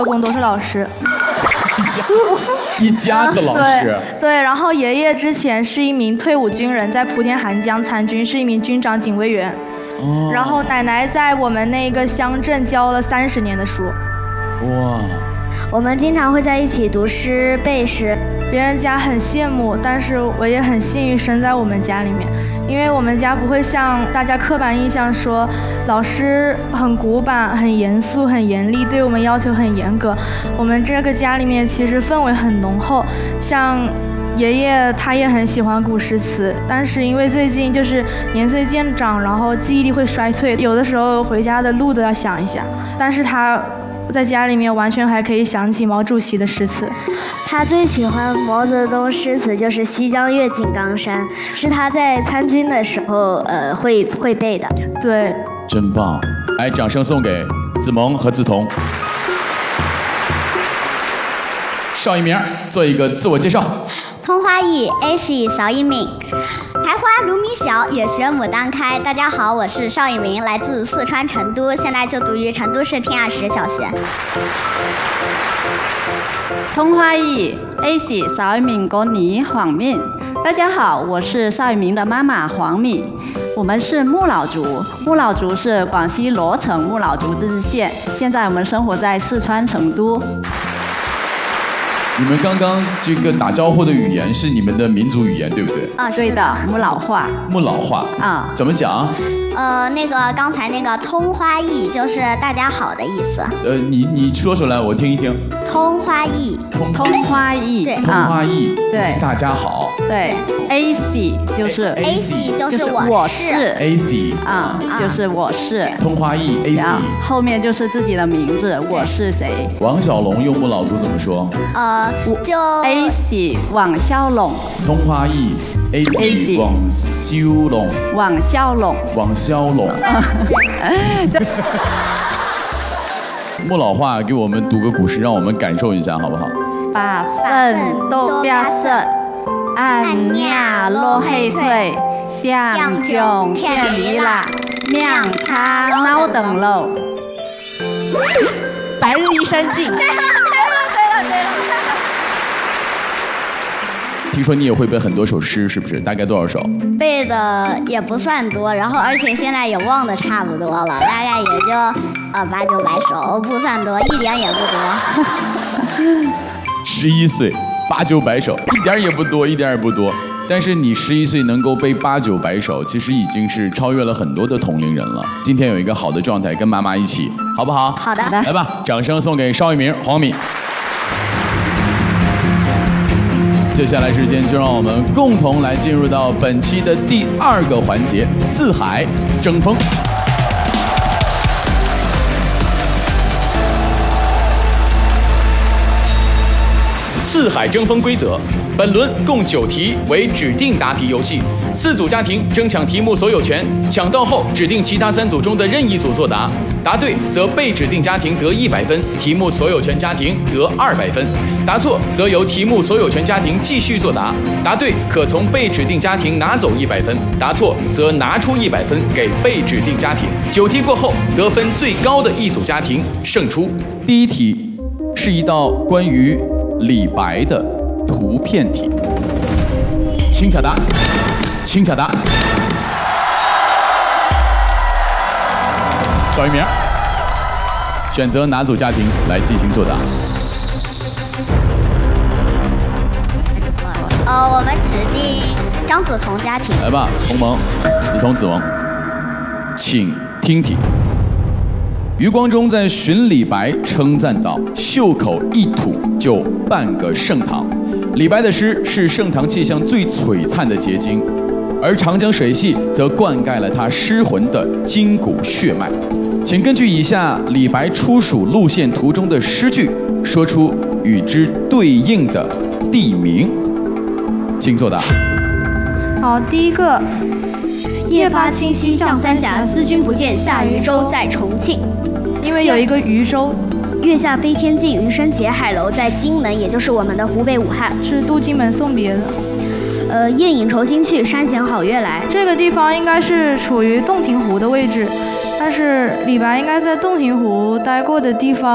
公都是老师。 一家子老师。 对，然后爷爷之前是一名退伍军人，在莆田韩江参军，是一名军长警卫员。哦。然后奶奶在我们那个乡镇教了30年的书。 哇。 我们经常会在一起读诗背诗， 别人家很羡慕，但是我也很幸运生在我们家里面，因为我们家不会像大家刻板印象说老师很古板、很严肃、很严厉，对我们要求很严格。我们这个家里面其实氛围很浓厚，像爷爷他也很喜欢古诗词，但是因为最近就是年岁渐长，然后记忆力会衰退，有的时候回家的路都要想一下，但是他在家里面完全还可以想起毛主席的诗词。 他最喜欢毛泽东诗词就是西江月井冈山，是他在参军的时候会背的。 对， 真棒！来，掌声送给子萌和子彤。邵一鸣做一个自我介绍。 通花艺 AC 邵一鸣，开花如米笑，也学牡丹开。大家好，我是邵一鸣，来自四川成都，现在就读于成都市天涯实小学。 通花艺 AC 邵一鸣哥妮黄敏，大家好，我是邵一鸣的妈妈黄敏，我们是木老族，木老族是广西罗城木老族自治县，现在我们生活在四川成都。 你们刚刚这个打招呼的语言是你们的民族语言，对不对？ 啊，对的，木老话。 木老话啊，怎么讲？ 那个刚才那个通花艺就是大家好的意思。 你说出来我听一听。 通花艺。 通花艺。 对。 通花艺。 对。 大家好。 对。AC 就是 AC 就是我是。 AC 啊，就是我是。 通花艺 AC。 后面就是自己的名字，我是谁。 王小龙用木老族怎么说？ 就 AC 王小龙。 通花艺 AC 王小龙。 王小龙。 王小龙。木老话给我们读个古诗，让我们感受一下，好不好？ 把粪都变色，按呀落黑腿，点中天地啦，명차闹灯笼。 白日依山尽。对了。 听说你也会背很多首诗，是不是？大概多少首？ 背的也不算多，然后而且现在也忘得差不多了，大概也就8、900首，不算多，一点也不多。 11岁8、900首，一点也不多，一点也不多。但是你11岁能够背8、900首，其实已经是超越了很多的同龄人了。今天有一个好的状态，跟妈妈一起，好不好？ 好的。 来吧，掌声送给邵一鸣、黄敏。接下来时间就让我们共同来进入到本期的第2个环节——四海争锋。四海争锋规则：本轮共9题为指定答题游戏，4组家庭争抢题目所有权，抢到后指定其他3组中的任意组作答，答对则被指定家庭得100分，题目所有权家庭得200分，答错则由题目所有权家庭继续作答，答对可从被指定家庭拿走100分，答错则拿出100分给被指定家庭。9题过后，得分最高的一组家庭胜出。第1题是一道关于李白的图片题，请抢答，请抢答。邵一鸣，选择哪组家庭来进行作答？ 我们指定张子彤家庭。 来吧，同盟，子彤、子萌，请听题。余光中在寻李白称赞道：“袖口一吐就半个盛唐。”李白的诗是盛唐气象最璀璨的结晶，而长江水系则灌溉了他诗魂的筋骨血脉。请根据以下李白出蜀路线图中的诗句，说出与之对应的地名。请作答。 好，第一个， 夜发清溪向三峡，思君不见下渝州，在重庆。 因为有一个渝州。 月下飞天镜，余生结海楼，在荆门，也就是我们的湖北武汉， 是渡荆门送别的。 夜饮愁心去，山前好月来。 这个地方应该是处于洞庭湖的位置，但是李白应该在洞庭湖待过的地方。